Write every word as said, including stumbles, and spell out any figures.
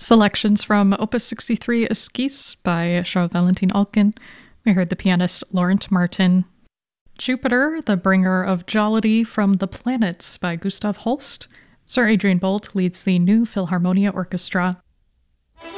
Selections from Opus sixty-three Esquisse by Charles-Valentin Alkan. We heard the pianist Laurent Martin. Jupiter, the Bringer of Jollity from the Planets by Gustav Holst. Sir Adrian Bolt leads the New Philharmonia Orchestra.